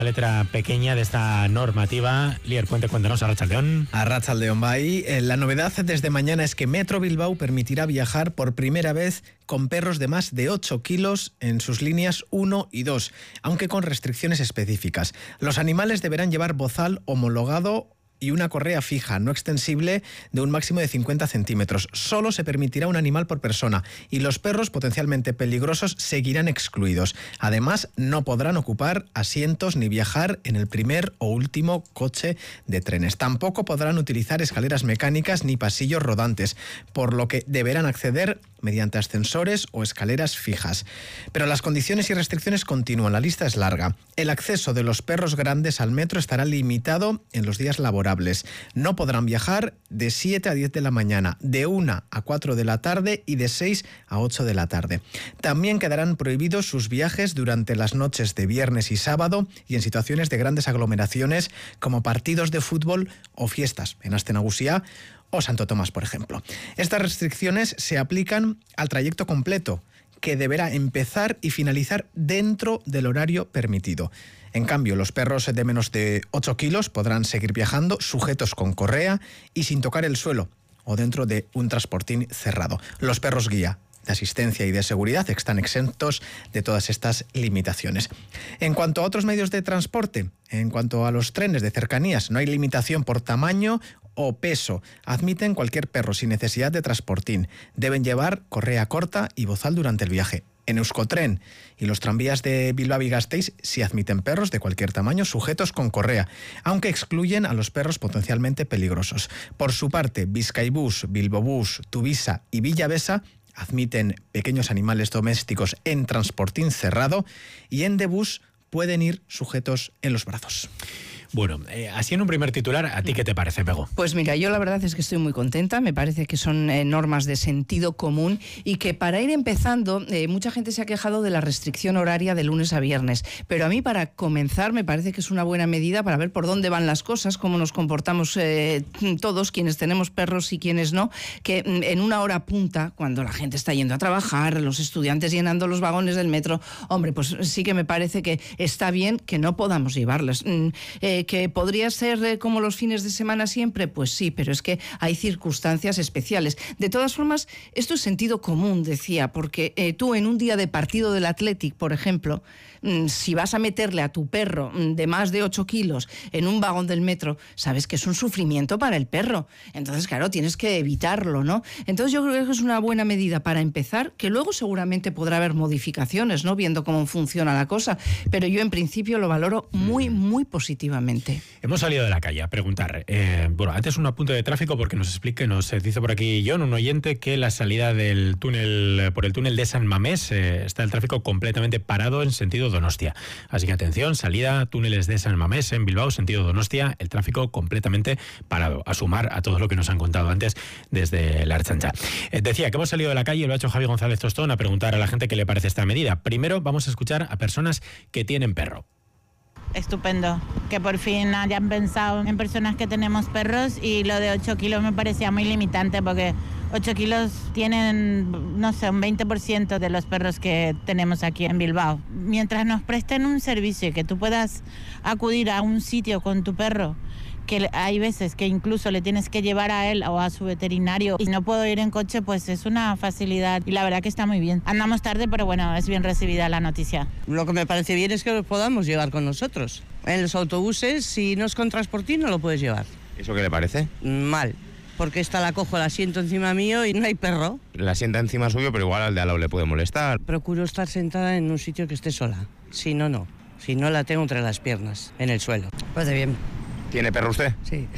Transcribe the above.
Letra pequeña de esta normativa. Lier Puente, cuéntanos, Arratsaldeon. Arratsaldeon, bai. La novedad desde mañana es que Metro Bilbao permitirá viajar por primera vez con perros de más de 8 kilos en sus líneas 1 y 2, aunque con restricciones específicas. Los animales deberán llevar bozal homologado y una correa fija, no extensible, de un máximo de 50 centímetros. Solo se permitirá un animal por persona y los perros potencialmente peligrosos seguirán excluidos. Además, no podrán ocupar asientos ni viajar en el primer o último coche de trenes. Tampoco podrán utilizar escaleras mecánicas ni pasillos rodantes, por lo que deberán acceder mediante ascensores o escaleras fijas. Pero las condiciones y restricciones continúan. La lista es larga. El acceso de los perros grandes al metro estará limitado en los días laborables. No podrán viajar de 7 a 10 de la mañana, de 1 a 4 de la tarde y de 6 a 8 de la tarde. También quedarán prohibidos sus viajes durante las noches de viernes y sábado y en situaciones de grandes aglomeraciones como partidos de fútbol o fiestas en Aste Nagusia o Santo Tomás, por ejemplo. Estas restricciones se aplican al trayecto completo, que deberá empezar y finalizar dentro del horario permitido. En cambio, los perros de menos de 8 kilos podrán seguir viajando sujetos con correa y sin tocar el suelo o dentro de un transportín cerrado. Los perros guía de asistencia y de seguridad están exentos de todas estas limitaciones. En cuanto a otros medios de transporte, en cuanto a los trenes de cercanías, no hay limitación por tamaño o peso. Admiten cualquier perro sin necesidad de transportín. Deben llevar correa corta y bozal durante el viaje. En Euskotren y los tranvías de Bilbao y Gasteiz sí admiten perros de cualquier tamaño sujetos con correa, aunque excluyen a los perros potencialmente peligrosos. Por su parte, Bizkaibus, Bilbobús, Tuvisa y Villavesa admiten pequeños animales domésticos en transportín cerrado y en Debus pueden ir sujetos en los brazos. Bueno, así en un primer titular, ¿a ti qué te parece, Pego? Pues mira, yo la verdad es que estoy muy contenta, me parece que son normas de sentido común y que para ir empezando, mucha gente se ha quejado de la restricción horaria de lunes a viernes, pero a mí para comenzar me parece que es una buena medida para ver por dónde van las cosas, cómo nos comportamos todos, quienes tenemos perros y quienes no, que en una hora punta, cuando la gente está yendo a trabajar, los estudiantes llenando los vagones del metro, hombre, pues sí que me parece que está bien que no podamos llevarles. ¿Que podría ser como los fines de semana siempre? Pues sí, pero es que hay circunstancias especiales. De todas formas, esto es sentido común, decía, porque tú en un día de partido del Athletic, por ejemplo, si vas a meterle a tu perro de más de 8 kilos en un vagón del metro, sabes que es un sufrimiento para el perro. Entonces, claro, tienes que evitarlo, ¿no? Entonces yo creo que es una buena medida para empezar, que luego seguramente podrá haber modificaciones, ¿no? Viendo cómo funciona la cosa, pero yo en principio lo valoro muy, muy positivamente. Hemos salido de la calle a preguntar. Bueno, antes un apunte de tráfico porque nos dice por aquí John, un oyente, que la salida del túnel, por el túnel de San Mamés, está el tráfico completamente parado en sentido Donostia. Así que atención, salida túneles de San Mamés en Bilbao, sentido Donostia, el tráfico completamente parado. A sumar a todo lo que nos han contado antes desde la Ertzaintza. Decía que hemos salido de la calle y lo ha hecho Javi González Tostón a preguntar a la gente qué le parece esta medida. Primero vamos a escuchar a personas que tienen perro. Estupendo, que por fin hayan pensado en personas que tenemos perros, y lo de 8 kilos me parecía muy limitante porque 8 kilos tienen, no sé, un 20% de los perros que tenemos aquí en Bilbao. Mientras nos presten un servicio y que tú puedas acudir a un sitio con tu perro, que hay veces que incluso le tienes que llevar a él o a su veterinario y no puedo ir en coche, pues es una facilidad y la verdad que está muy bien. Andamos tarde, pero bueno, es bien recibida la noticia. Lo que me parece bien es que lo podamos llevar con nosotros. En los autobuses, si no es con transportín, no lo puedes llevar. ¿Eso qué le parece? Mal, porque esta la cojo el asiento encima mío y no hay perro. La sienta encima suyo, pero igual al de al lado le puede molestar. Procuro estar sentada en un sitio que esté sola. Si no, no. Si no, la tengo entre las piernas, en el suelo. Parece bien. ¿Tiene perro usted? Sí.